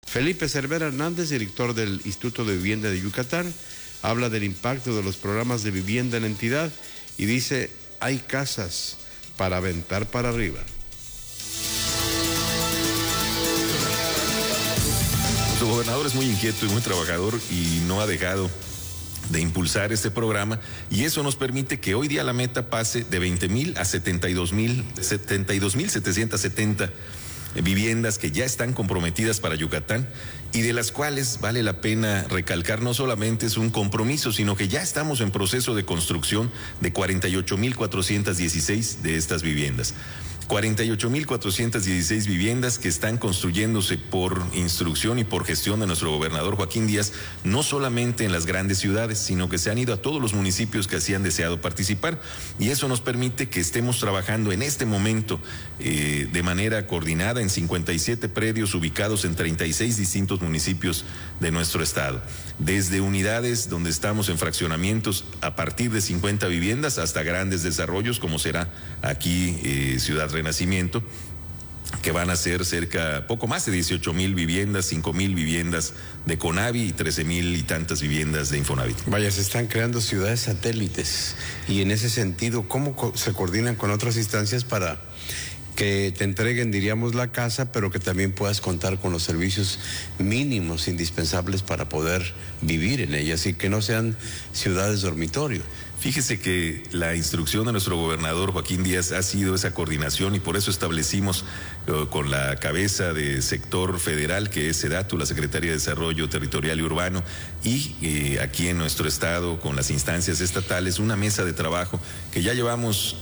Felipe Cervera Hernández, director del Instituto de Vivienda de Yucatán, habla del impacto de los programas de vivienda en la entidad y dice, hay casas para aventar para arriba. Nuestro gobernador es muy inquieto y muy trabajador y no ha dejado de impulsar este programa, y eso nos permite que hoy día la meta pase de 20,000 a 72,770 viviendas que ya están comprometidas para Yucatán, y de las cuales vale la pena recalcar no solamente es un compromiso, sino que ya estamos en proceso de construcción de 48,416 de estas viviendas. 48,416 viviendas que están construyéndose por instrucción y por gestión de nuestro gobernador Joaquín Díaz, no solamente en las grandes ciudades, sino que se han ido a todos los municipios que así han deseado participar, y eso nos permite que estemos trabajando en este momento de manera coordinada en 57 predios ubicados en 36 distintos municipios de nuestro estado, desde unidades donde estamos en fraccionamientos a partir de 50 viviendas hasta grandes desarrollos como será aquí Ciudad Renacimiento, que van a ser poco más de 18,000 viviendas, 5,000 viviendas de CONAVI y 13,000 y tantas viviendas de Infonavit. Vaya, se están creando ciudades satélites, y en ese sentido, ¿cómo se coordinan con otras instancias para que te entreguen, diríamos, la casa, pero que también puedas contar con los servicios mínimos indispensables para poder vivir en ellas y que no sean ciudades dormitorio? Fíjese que la instrucción de nuestro gobernador Joaquín Díaz ha sido esa coordinación, y por eso establecimos con la cabeza de sector federal, que es SEDATU, la Secretaría de Desarrollo Territorial y Urbano, y aquí en nuestro estado con las instancias estatales, una mesa de trabajo que ya llevamos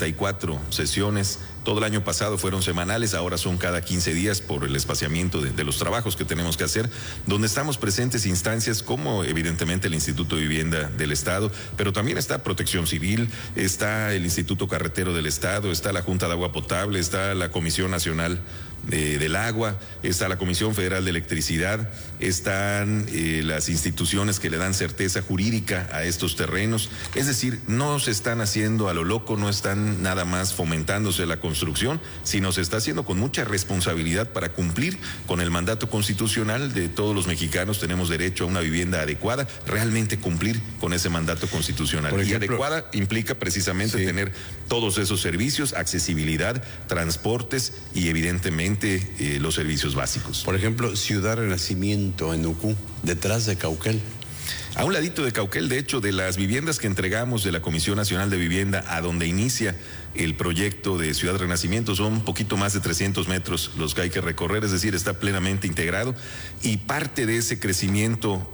64 sesiones. Todo el año pasado fueron semanales, ahora son cada 15 días por el espaciamiento de los trabajos que tenemos que hacer, donde estamos presentes instancias como evidentemente el Instituto de Vivienda del Estado, pero también está Protección Civil, está el Instituto Carretero del Estado, está la Junta de Agua Potable, está la Comisión Nacional del Agua, está la Comisión Federal de Electricidad, están las instituciones que le dan certeza jurídica a estos terrenos. Es decir, no se están haciendo a lo loco, no están nada más fomentándose la construcción, sino se está haciendo con mucha responsabilidad para cumplir con el mandato constitucional de todos los mexicanos. Tenemos derecho a una vivienda adecuada, realmente cumplir con ese mandato constitucional. Por ejemplo, y adecuada implica precisamente tener todos esos servicios, accesibilidad, transportes y evidentemente los servicios básicos. Por ejemplo, Ciudad Renacimiento en Ucú, detrás de Cauquel. A un ladito de Cauquel, de hecho, de las viviendas que entregamos de la Comisión Nacional de Vivienda a donde inicia el proyecto de Ciudad Renacimiento, son un poquito más de 300 metros los que hay que recorrer, es decir, está plenamente integrado, y parte de ese crecimiento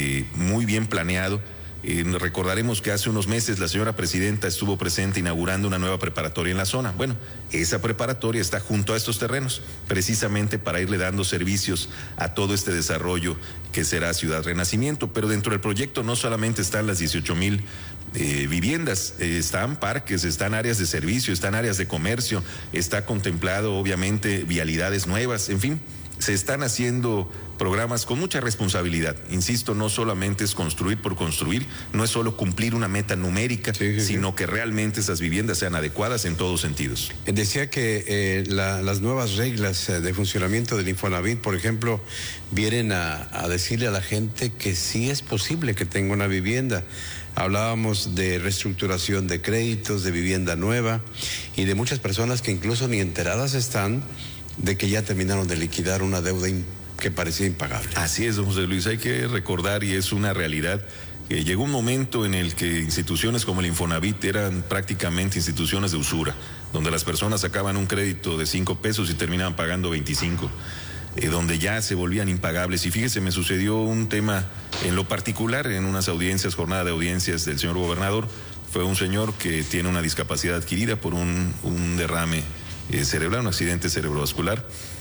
muy bien planeado. Recordaremos que hace unos meses la señora presidenta estuvo presente inaugurando una nueva preparatoria en la zona. Bueno, esa preparatoria está junto a estos terrenos, precisamente para irle dando servicios a todo este desarrollo que será Ciudad Renacimiento. Pero dentro del proyecto no solamente están las 18,000 viviendas, están parques, están áreas de servicio, están áreas de comercio, está contemplado obviamente vialidades nuevas, en fin. Se están haciendo programas con mucha responsabilidad. Insisto, no solamente es construir por construir, no es solo cumplir una meta numérica, sino que realmente esas viviendas sean adecuadas en todos sentidos. Decía que las nuevas reglas de funcionamiento del Infonavit, por ejemplo, vienen a decirle a la gente que sí es posible que tenga una vivienda. Hablábamos de reestructuración de créditos, de vivienda nueva, y de muchas personas que incluso ni enteradas están de que ya terminaron de liquidar una deuda que parecía impagable. Así es, don José Luis, hay que recordar, y es una realidad, que llegó un momento en el que instituciones como el Infonavit eran prácticamente instituciones de usura, donde las personas sacaban un crédito de 5 pesos y terminaban pagando 25, donde ya se volvían impagables. Y fíjese, me sucedió un tema en lo particular en unas audiencias, jornada de audiencias del señor gobernador. Fue un señor que tiene una discapacidad adquirida por un derrame cerebral, un accidente cerebrovascular,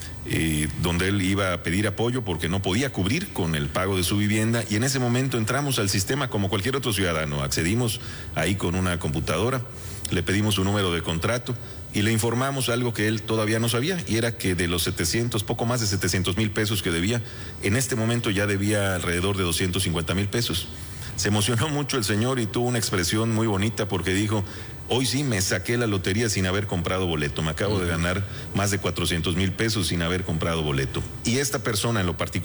donde él iba a pedir apoyo porque no podía cubrir con el pago de su vivienda, y en ese momento entramos al sistema como cualquier otro ciudadano, accedimos ahí con una computadora, le pedimos su número de contrato y le informamos algo que él todavía no sabía, y era que de los 700, poco más de 700,000 pesos que debía, en este momento ya debía alrededor de 250,000 pesos. Se emocionó mucho el señor y tuvo una expresión muy bonita porque dijo: hoy sí me saqué la lotería sin haber comprado boleto, me acabo de ganar más de 400,000 pesos sin haber comprado boleto. Y esta persona en lo particular